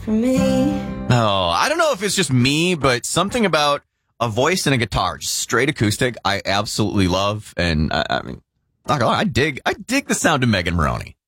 for me. Oh, I don't know if it's just me, but something about a voice and a guitar, just straight acoustic, I absolutely love. And I mean, not gonna lie, I dig the sound of Megan Moroney.